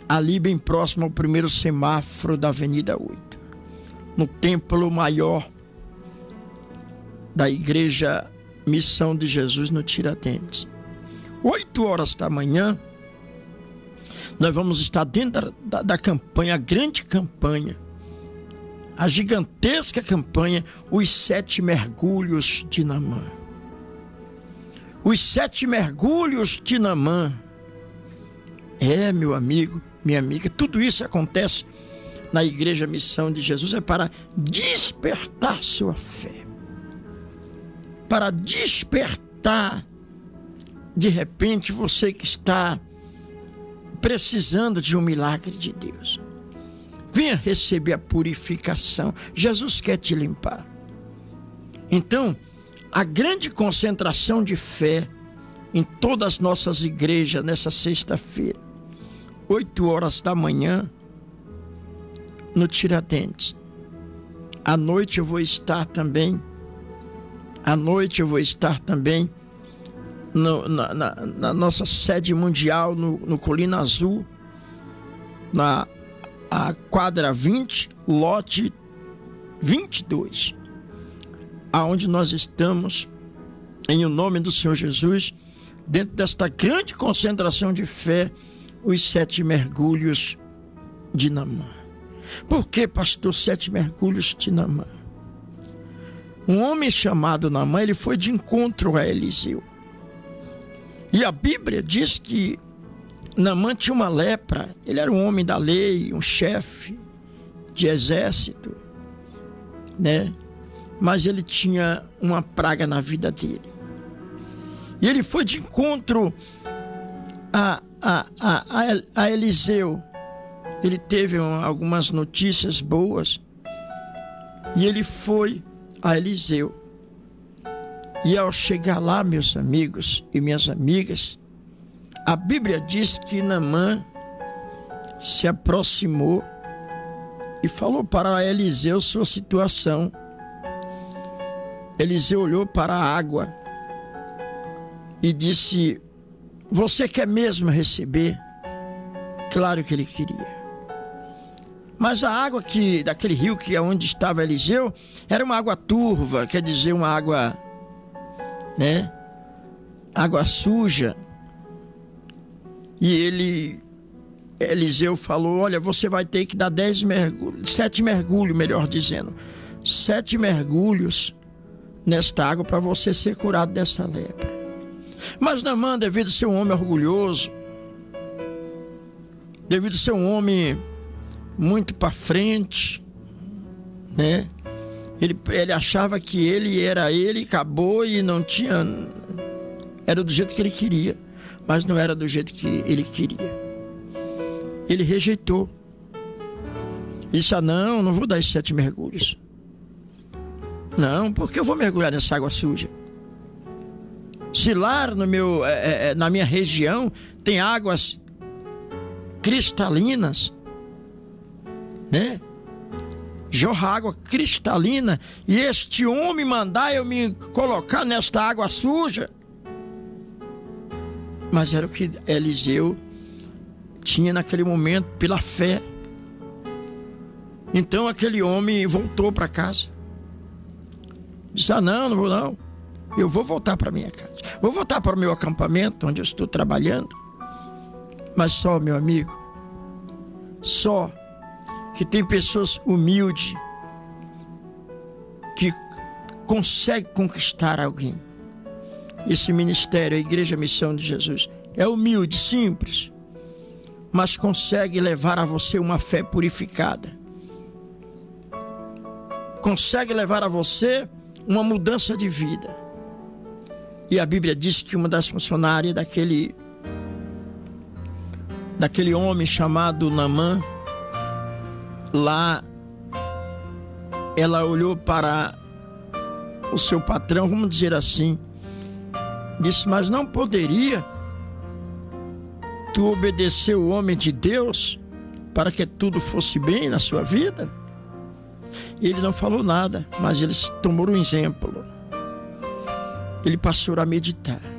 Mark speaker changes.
Speaker 1: ali bem próximo ao primeiro semáforo da Avenida 8, no templo maior da Igreja Missão de Jesus no Tiradentes. 8 horas da manhã, nós vamos estar dentro da campanha, a grande campanha, a gigantesca campanha, os 7 mergulhos de Naamã. Os 7 mergulhos de Naamã. Meu amigo, minha amiga, tudo isso acontece na Igreja Missão de Jesus, é para despertar sua fé, para despertar, de repente, você que está precisando de um milagre de Deus. Venha receber a purificação. Jesus quer te limpar. Então, a grande concentração de fé em todas as nossas igrejas nessa sexta-feira, 8 horas da manhã, no Tiradentes. À noite eu vou estar também na nossa sede mundial, no Colina Azul, na quadra 20, lote 22, aonde nós estamos, em nome do Senhor Jesus, dentro desta grande concentração de fé, os 7 mergulhos de Naamã. Por que, pastor, 7 mergulhos de Naamã? Um homem chamado Naamã, ele foi de encontro a Eliseu. E a Bíblia diz que Naamã tinha uma lepra. Ele era um homem da lei, um chefe de exército, né? Mas ele tinha uma praga na vida dele. E ele foi de encontro a Eliseu. Ele teve algumas notícias boas. E ele foi a Eliseu. E ao chegar lá, meus amigos e minhas amigas, a Bíblia diz que Naamã se aproximou e falou para Eliseu sua situação. Eliseu olhou para a água e disse: você quer mesmo receber? Claro que ele queria. Mas a água daquele rio que é onde estava Eliseu era uma água turva, quer dizer, uma água, né? Água suja. E Eliseu falou: olha, você vai ter que dar 7 mergulhos, melhor dizendo, 7 mergulhos nesta água para você ser curado dessa lepra. Mas Naamã, devido a ser um homem orgulhoso, devido a ser um homem muito para frente, né? Ele achava que ele era ele, acabou, e não tinha... Era do jeito que ele queria, mas não era do jeito que ele queria. Ele rejeitou. Disse: não vou dar esses 7 mergulhos. Não, porque eu vou mergulhar nessa água suja? Se lá na minha região tem águas cristalinas, né? Jorra água cristalina, e este homem mandar eu me colocar nesta água suja. Mas era o que Eliseu tinha naquele momento, pela fé. Então aquele homem voltou para casa. Disse: não vou não. Eu vou voltar para minha casa. Vou voltar para o meu acampamento, onde eu estou trabalhando. Mas só, meu amigo, só que tem pessoas humildes que conseguem conquistar alguém. Esse ministério, a Igreja Missão de Jesus, é humilde, simples, mas consegue levar a você uma fé purificada. Consegue levar a você uma mudança de vida. E a Bíblia diz que uma das funcionárias daquele homem chamado Naamã, lá, ela olhou para o seu patrão, vamos dizer assim, disse: mas não poderia tu obedecer o homem de Deus para que tudo fosse bem na sua vida? Ele não falou nada, mas ele tomou um exemplo. Ele passou a meditar.